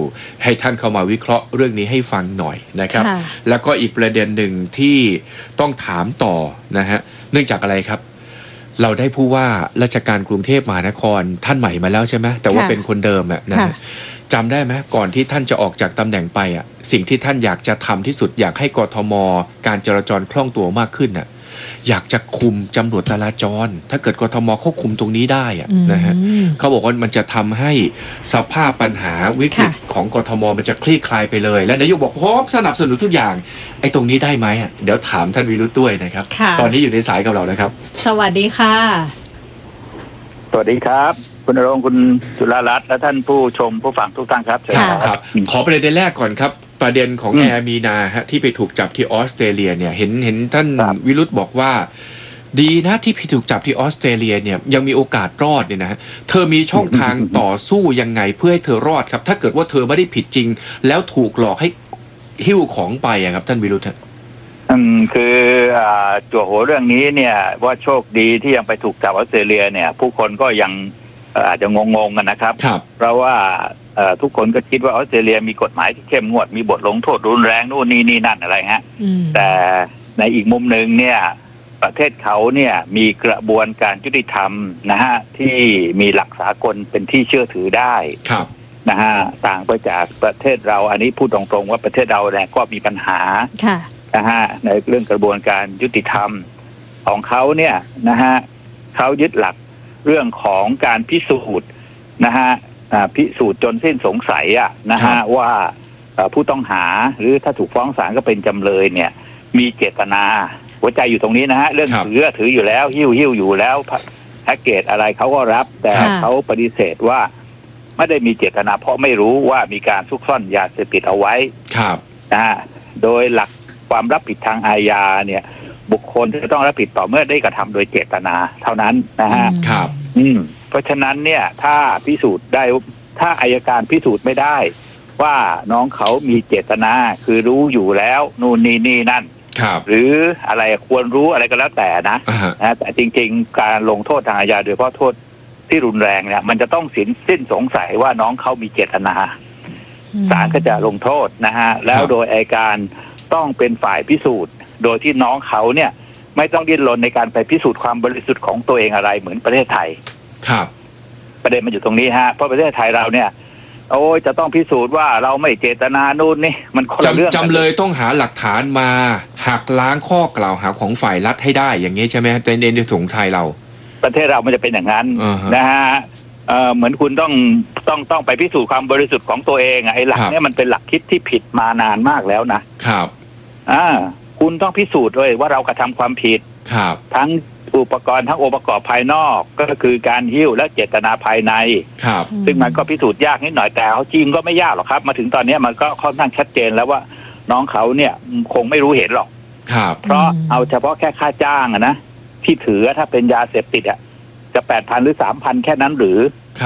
ให้ท่านเข้ามาวิเคราะห์เรื่องนี้ให้ฟังหน่อยนะครับแล้วก็อีกประเด็นหนึ่งที่ต้องถามต่อนะฮะเนื่องจากอะไรครับเราได้ผู้ว่าราชการกรุงเทพมหานครท่านใหม่มาแล้วใช่ไหมแต่ว่าเป็นคนเดิมนะจำได้ไหมก่อนที่ท่านจะออกจากตำแหน่งไปสิ่งที่ท่านอยากจะทำที่สุดอยากให้กทมการจราจรคล่องตัวมากขึ้นอยากจะคุมตำรวจจราจรถ้าเกิดกทมควบคุมตรงนี้ได้นะฮะเขาบอกว่ามันจะทำให้สภาพปัญหาวิกฤตของกทมมันจะคลี่คลายไปเลยและนายกบอกพร้อมสนับสนุนทุกอย่างไอ้ตรงนี้ได้ไหมเดี๋ยวถามท่านวิรุธด้วยนะครับตอนนี้อยู่ในสายกับเรานะครับสวัสดีค่ะสวัสดีครับคุณณรงค์คุณจุฬารัตน์และท่านผู้ชมผู้ฟังทุกท่านครับครับขอประเด็นแรกก่อนครับประเด็นของแอร์มีนาที่ไปถูกจับที่ออสเตรเลียเนี่ยเห็นท่านวิรุธบอกว่าดีนะที่พี่ถูกจับที่ออสเตรเลียเนี่ยยังมีโอกาสรอดเนี่ยนะเธอมีช่องทางต่อสู้ยังไงเพื่อให้เธอรอดครับถ้าเกิดว่าเธอไม่ได้ผิดจริงแล้วถูกหลอกให้หิ้วของไปครับท่านวิรุธคือจั่วหัวเรื่องนี้เนี่ยว่าโชคดีที่ยังไปถูกจับออสเตรเลียเนี่ยผู้คนก็ยังอาจจะงงๆกันนะครับเพราะว่าทุกคนก็คิดว่าออสเตรเลียมีกฎหมายที่เข้มงวดมีบทลงโทษรุนแรงนู่นนี่นั่นอะไรฮะแต่ในอีกมุมหนึ่งเนี่ยประเทศเขาเนี่ยมีกระบวนการยุติธรรมนะฮะที่มีหลักสากลเป็นที่เชื่อถือได้นะฮะต่างไปจากประเทศเราอันนี้พูดตรงๆว่าประเทศเราเนี่ยก็มีปัญหานะฮะในเรื่องกระบวนการยุติธรรมของเขาเนี่ยนะฮะเขายึดหลักเรื่องของการพิสูจน์นะฮะพิสูจน์จนสิ้นสงสัยนะฮะว่าผู้ต้องหาหรือถ้าถูกฟ้องศาลก็เป็นจำเลยเนี่ยมีเจตนาหัวใจอยู่ตรงนี้นะฮะเรื่องถืออยู่แล้วหิ้วอยู่แล้วแพ็กเกจอะไรเขาก็รับแต่เขาปฏิเสธว่าไม่ได้มีเจตนาเพราะไม่รู้ว่ามีการซุกซ่อนยาเสพติดเอาไว้นะฮะโดยหลักความรับผิดทางอาญาเนี่ยบุคคลจะต้องรับผิดต่อเมื่อได้กระทำโดยเจตนาเท่านั้นนะฮะเพราะฉะนั้นเนี่ยถ้าพิสูจน์ได้ถ้าอัยการพิสูจน์ไม่ได้ว่าน้องเขามีเจตนาคือรู้อยู่แล้วนู่นนี่นั่นหรืออะไรควรรู้อะไรก็แล้วแต่นะแต่จริงๆการลงโทษทางอาญาโดยเฉพาะโทษที่รุนแรงเนี่ยมันจะต้องสิ้นสงสัยว่าน้องเขามีเจตนาศาลก็จะลงโทษนะฮะแล้วโดยอัยการต้องเป็นฝ่ายพิสูจน์โดยที่น้องเขาเนี่ยไม่ต้องดิ้นรนในการไปพิสูจน์ความบริสุทธิ์ของตัวเองอะไรเหมือนประเทศไทยประเด็นมันอยู่ตรงนี้ฮะเพราะประเทศไทยเราเนี่ยโอ้ยจะต้องพิสูจน์ว่าเราไม่เจตนานู่นนี่มันคนละเรื่องจำเลยต้องหาหลักฐานมาหักล้างข้อกล่าวหาของฝ่ายรัฐให้ได้อย่างนี้ใช่ไหมในสงไทยเราประเทศเรามันจะเป็นอย่างนั้นนะฮะเหมือนคุณต้องไปพิสูจน์ความบริสุทธิ์ของตัวเองไอ้หลักนี้มันเป็นหลักคิดที่ผิดมานานมากแล้วนะครับคุณต้องพิสูจน์เลยว่าเรากระทำความผิดทั้งอุปกรณ์ทั้งองค์ประกอบภายนอกก็คือการหิ้วและเจตนาภายในซึ่งมันก็พิสูจน์ยากนิดหน่อยแต่เขาจริงก็ไม่ยากหรอกครับมาถึงตอนนี้มันก็ค่อนข้างชัดเจนแล้วว่าน้องเขาเนี่ยคงไม่รู้เห็นหรอกเพราะเอาเฉพาะแค่ค่าจ้างนะที่ถือถ้าเป็นยาเสพติดจะ 8,000 หรือ 3,000 แค่นั้นหรือ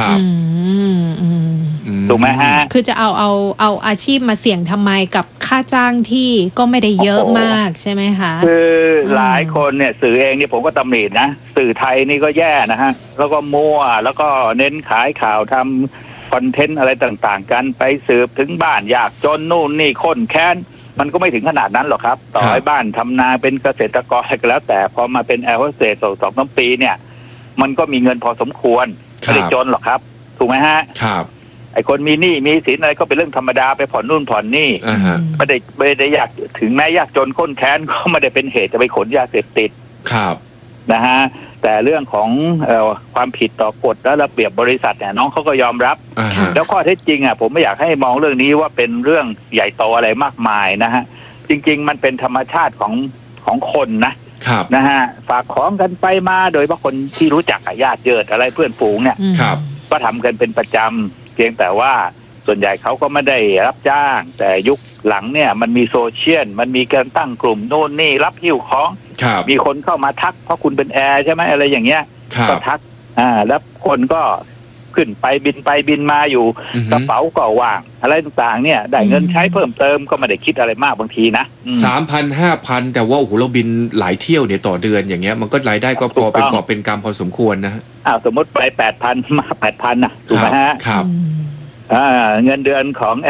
ถูกไหมฮะคือจะเอาอาชีพมาเสี่ยงทำไมกับค่าจ้างที่ก็ไม่ได้เยอะมากใช่ไหมคะคือหลายคนเนี่ยสื่อเองเนี่ยผมก็ตำหนินะสื่อไทยนี่ก็แย่นะฮะแล้วก็มั่วแล้วก็เน้นขายข่าวทำคอนเทนต์อะไรต่างๆกันไปสืบถึงบ้านอยากจนนู่นนี่ข้นแค้นมันก็ไม่ถึงขนาดนั้นหรอกครับต่อให้บ้านทำนาเป็นเกษตรกรก็แล้วแต่พอมาเป็นแอร์โฮสเตส2-3 ปีเนี่ยมันก็มีเงินพอสมควรไม่ได้จนหรอกครับถูกไหมฮะไอ้คนมีหนี้มีสินอะไรก็เป็นเรื่องธรรมดาไปผ่อนนู่นผ่อนนี่ไม่ได้อยากถึงแม้ยากจนข้นแค้นก็ไม่ได้เป็นเหตุจะไปขนยาเสพติดนะฮะแต่เรื่องของความผิดต่อกฎและระเบียบบริษัทเนี่ยน้องเขาก็ยอมรับแล้วข้อเท็จจริงผมไม่อยากให้มองเรื่องนี้ว่าเป็นเรื่องใหญ่โตอะไรมากมายนะฮะจริงๆมันเป็นธรรมชาติของคนนะฮะฝากของกันไปมาโดยบางคนที่รู้จักญาติเยิดอะไรเพื่อนฝูงเนี่ยก็ทำกันเป็นประจำเพียงแต่ว่าส่วนใหญ่เขาก็ไม่ได้รับจ้างแต่ยุคหลังเนี่ยมันมีโซเชียลมันมีการตั้งกลุ่มโน่นนี่รับหิ้วของมีคนเข้ามาทักเพราะคุณเป็นแอร์ใช่ไหมอะไรอย่างเงี้ยก็ทักแล้วคนก็ขึ้นไปบินมาอยู่กระเป๋าก็ว่างอะไรต่างๆเนี่ยได้เงินใช้เพิ่มเติมก็ไม่ได้คิดอะไรมากบางทีนะ 3,000 5,000 แต่ว่าโอ้โหเราบินหลายเที่ยวเนี่ยต่อเดือนอย่างเงี้ยมันก็รายได้ก็พอเป็นกอบเป็นกำพอสมควรนะสมมติไป 8,000 มา 8,000 นะถูกไหมฮะเงินเดือนของแอ